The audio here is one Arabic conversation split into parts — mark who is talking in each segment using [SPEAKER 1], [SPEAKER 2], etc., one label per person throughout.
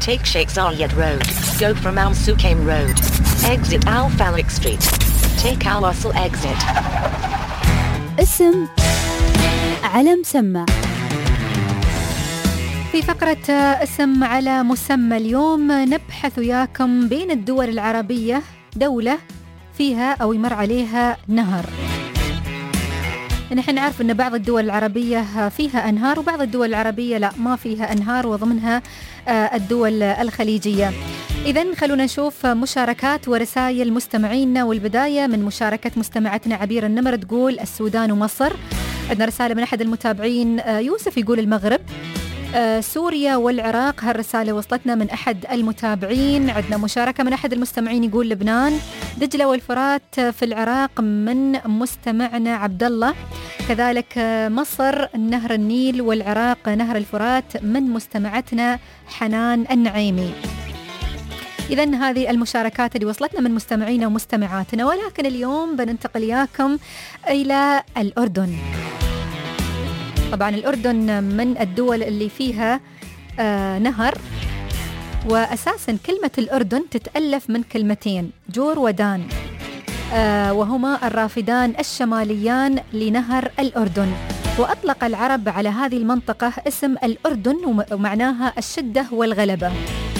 [SPEAKER 1] Take Sheikh Zayed Road. Go from Al Sukaim Road. Exit Al Falak Street. Take Al Wasl exit.
[SPEAKER 2] اسم على مسمى. في فقرة اسم على مسمى اليوم نبحث وياكم بين الدول العربية دولة فيها أو يمر عليها نهر. نحن نعرف أن بعض الدول العربية فيها أنهار وبعض الدول العربية لا ما فيها أنهار وضمنها الدول الخليجية. إذن خلونا نشوف مشاركات ورسائل مستمعينا، والبداية من مشاركة مستمعتنا عبير النمر تقول السودان ومصر. عندنا رسالة من أحد المتابعين يوسف يقول المغرب. سوريا والعراق، هالرسالة وصلتنا من أحد المتابعين. عندنا مشاركة من أحد المستمعين يقول لبنان. دجلة والفرات في العراق من مستمعنا عبد الله. كذلك مصر نهر النيل والعراق نهر الفرات من مستمعتنا حنان النعيمي. إذن هذه المشاركات اللي وصلتنا من مستمعينا ومستمعاتنا، ولكن اليوم بننتقل إياكم إلى الأردن. طبعا الأردن من الدول اللي فيها نهر، وأساسا كلمة الأردن تتألف من كلمتين جور ودان، وهما الرافدان الشماليان لنهر الأردن. وأطلق العرب على هذه المنطقة اسم الأردن ومعناها الشدة والغلبة.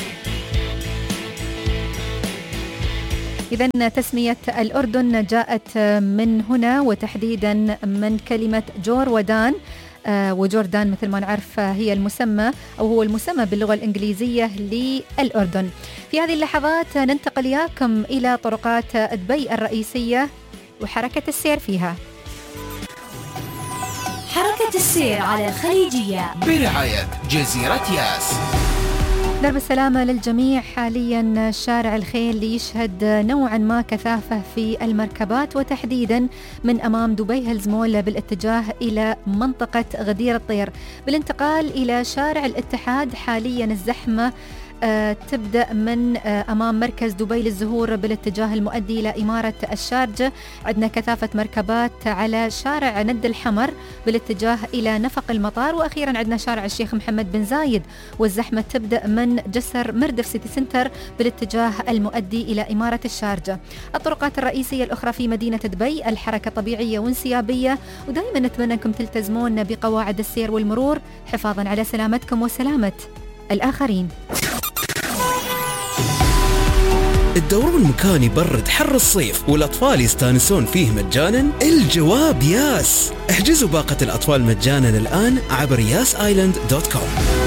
[SPEAKER 2] إذن تسمية الأردن جاءت من هنا، وتحديدا من كلمة جور ودان. وجوردان مثل ما نعرف هي المسمى أو هو المسمى باللغة الإنجليزية للأردن. في هذه اللحظات ننتقل إياكم إلى طرقات دبي الرئيسية وحركة السير فيها.
[SPEAKER 3] حركة السير على الخليجية
[SPEAKER 4] برعاية جزيرة ياس.
[SPEAKER 2] درب السلامة للجميع. حاليا شارع الخيل يشهد نوعا ما كثافة في المركبات، وتحديدا من أمام دبي هيلز مول بالاتجاه إلى منطقة غدير الطير. بالانتقال إلى شارع الاتحاد حاليا الزحمة تبدأ من أمام مركز دبي للزهور بالاتجاه المؤدي إلى إمارة الشارجة. عندنا كثافة مركبات على شارع ند الحمر بالاتجاه إلى نفق المطار. وأخيرا عندنا شارع الشيخ محمد بن زايد، والزحمة تبدأ من جسر مردف سيتي سنتر بالاتجاه المؤدي إلى إمارة الشارجة. الطرقات الرئيسية الأخرى في مدينة دبي الحركة طبيعية وانسيابية، ودائما نتمنى أنكم تلتزمون بقواعد السير والمرور حفاظا على سلامتكم وسلامة الآخرين.
[SPEAKER 5] تدورون مكان يبرد حر الصيف والأطفال يستانسون فيه مجانا؟ الجواب ياس. احجزوا باقة الأطفال مجانا الآن عبر yasisland.com.